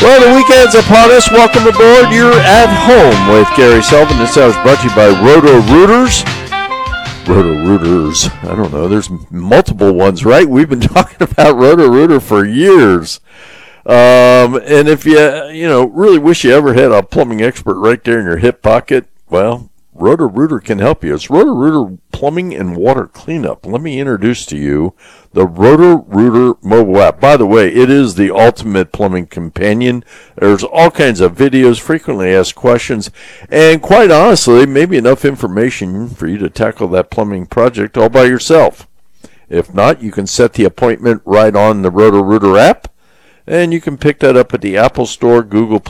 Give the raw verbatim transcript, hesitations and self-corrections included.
Well, the weekend's upon us. Welcome aboard. You're at home with Gary Sullivan. This hour is brought to you by Roto-Rooters. Roto-Rooters. I don't know. There's multiple ones, right? We've been talking about Roto-Rooter for years. Um, and if you, you know, really wish you ever had a plumbing expert right there in your hip pocket, well, Roto-Rooter can help you. It's Roto-Rooter Plumbing and Water Cleanup. Let me introduce to you the Roto-Rooter mobile app. By the way, it is the ultimate plumbing companion. There's all kinds of videos, frequently asked questions, and quite honestly, maybe enough information for you to tackle that plumbing project all by yourself. If not, you can set the appointment right on the Roto-Rooter app, and you can pick that up at the Apple Store, Google